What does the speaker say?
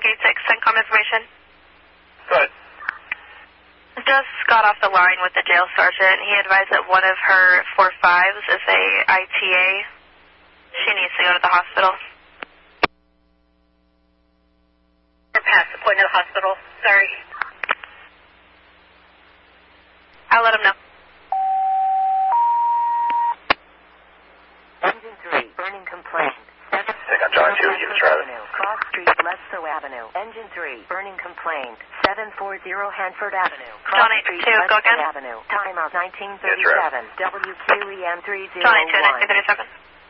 Gate 6, CENTCOM information. Good. Just got off the line with the jail sergeant. He advised that one of her 4-5s is a ITA. She needs to go to the hospital. We're past the point of the hospital. Sorry. I'll let him know. Engine 3, burning complaint. I think I'm John 2, you driving. Cross Street, Lesto Avenue. Engine 3, burning complaint. 740 Hanford Avenue. John 8-2, go again. Avenue. Timeout 1937. WQEM 301. John 8-2, 1937.